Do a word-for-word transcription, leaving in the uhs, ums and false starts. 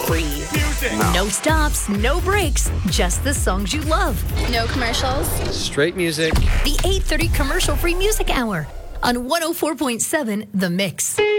free. Music. No. No stops, no breaks, just the songs you love. No commercials. Straight music. The eight thirty commercial-free music hour on one oh four point seven The Mix.